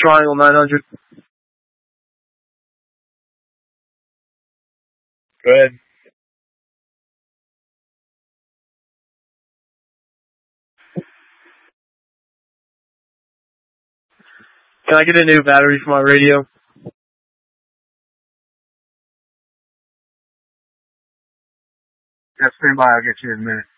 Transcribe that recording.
Triangle 900. Go ahead. Can I get a new battery for my radio? Yeah, stand by. I'll get you in a minute.